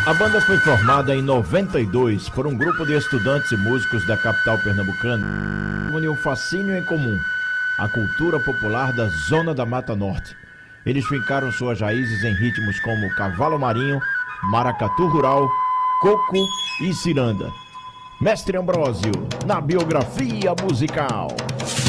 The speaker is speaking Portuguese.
A banda foi formada em 92 por um grupo de estudantes e músicos da capital pernambucana que uniu um fascínio em comum, a cultura popular da Zona da Mata Norte. Eles fincaram suas raízes em ritmos como cavalo marinho, maracatu rural, coco e ciranda. Mestre Ambrósio, na biografia musical.